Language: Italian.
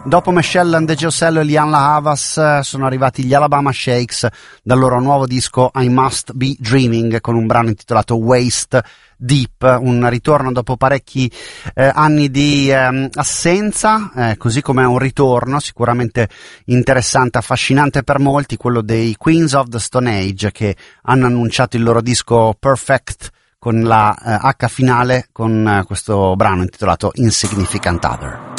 Dopo Michelle Ndegeocello e Liam La Havas sono arrivati gli Alabama Shakes dal loro nuovo disco I Must Be Dreaming con un brano intitolato Waist Deep, un ritorno dopo parecchi anni di assenza, così come un ritorno sicuramente interessante, affascinante per molti, quello dei Queens of the Stone Age, che hanno annunciato il loro disco Perfect con la H finale, con questo brano intitolato Insignificant Other.